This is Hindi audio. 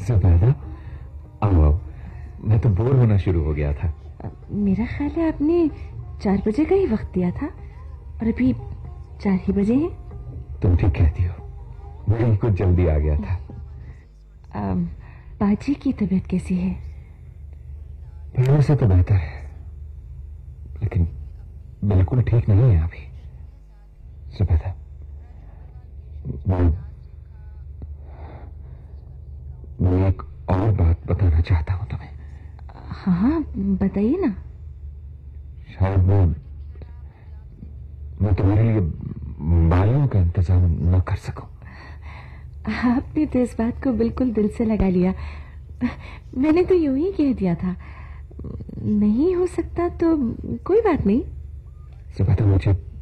ज़ुबैदा, आओ आओ, मैं तो बोर होना शुरू हो गया था। मेरा ख्याल है आपने 4 बजे का ही वक्त दिया था और अभी 4 ही बजे हैं। तुम ठीक कहती हो, मैं कुछ जल्दी आ गया था। बाजी की तबीयत कैसी है? पहले से तो बेहतर है, लेकिन बिल्कुल ठीक नहीं है अभी। ज़ुबैदा, मैं एक और बात बताना चाहता हूं तुम्हें। हाँ, बताइए ना। शायद मैं तुम्हारे लिए बालियों का इंतजाम न कर सकूं। आपने तो इस बात को बिल्कुल दिल से लगा लिया। मैंने तो यूं ही कह दिया था, नहीं हो सकता तो कोई बात नहीं। ज़ुबैदा, मुझे